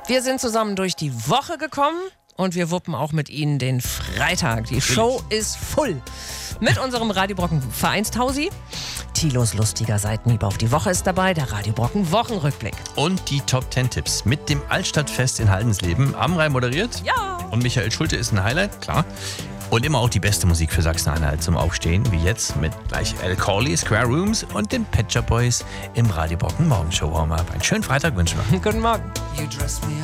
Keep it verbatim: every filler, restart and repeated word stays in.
Wir sind zusammen durch die Woche gekommen und wir wuppen auch mit Ihnen den Freitag. Die Show ist voll. Mit unserem Radio Brocken Vereinstausi. Thilos lustiger Seitenhieb auf die Woche ist dabei, der Radio Brocken Wochenrückblick. Und die Top zehn Tipps mit dem Altstadtfest in Haldensleben. Amrei moderiert. Ja. Und Michael Schulte ist ein Highlight, klar. Und immer auch die beste Musik für Sachsen-Anhalt zum Aufstehen, wie jetzt mit gleich Al Corley, Square Rooms und den Pet Shop Boys im Radio Brocken Morgenshow Warm-Up. Einen schönen Freitag wünschen wir. Guten Morgen. You dress me